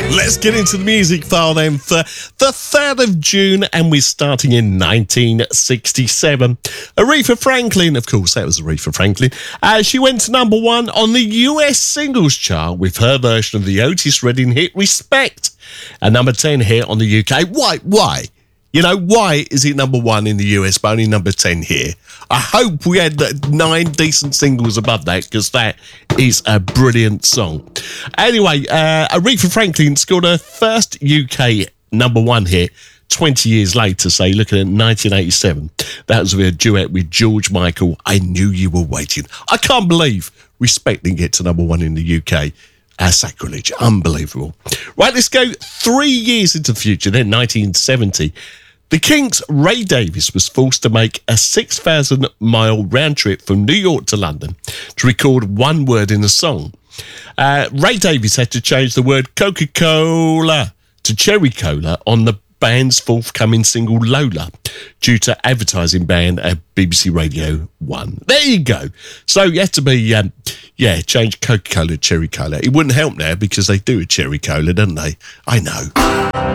Let's get into the music file then for the 3rd of June, and we're starting in 1967. Aretha Franklin, of course, that was Aretha Franklin. She went to number 1 on the US singles chart with her version of the Otis Redding hit Respect, a number 10 hit on the UK. Why? You know, why is it number 1 in the US but only number 10 here? I hope we had 9 decent singles above that, because that is a brilliant song. Anyway, Aretha Franklin scored her first UK number 1 hit 20 years later, say, looking at 1987. That was with a duet with George Michael, I Knew You Were Waiting. I can't believe Respect didn't get to number 1 in the UK. Sacrilege. Unbelievable. Right, let's go 3 years into the future, then 1970. The Kinks' Ray Davies was forced to make a 6,000-mile round trip from New York to London to record one word in a song. Ray Davies had to change the word Coca-Cola to Cherry Cola on the band's forthcoming single Lola due to advertising ban at BBC Radio 1. There you go. So you had to be, change Coca-Cola to Cherry Cola. It wouldn't help now because they do a Cherry Cola, don't they? I know.